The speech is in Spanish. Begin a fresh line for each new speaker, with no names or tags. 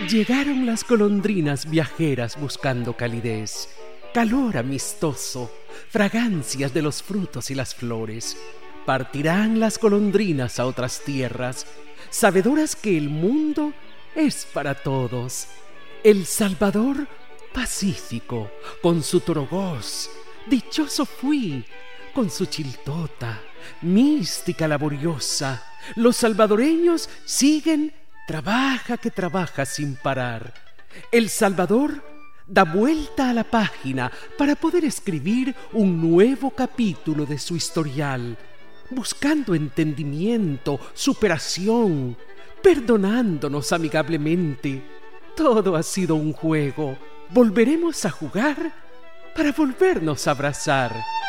Llegaron las golondrinas viajeras buscando calidez, calor amistoso, fragancias de los frutos y las flores. Partirán las golondrinas a otras tierras, sabedoras que el mundo es para todos. El Salvador pacífico, con su torogoz, dichoso fui, con su chiltota, mística laboriosa. Los salvadoreños siguen, trabaja que trabaja sin parar. El Salvador da vuelta a la página para poder escribir un nuevo capítulo de su historial, buscando entendimiento, superación, perdonándonos amigablemente. Todo ha sido un juego. Volveremos a jugar para volvernos a abrazar.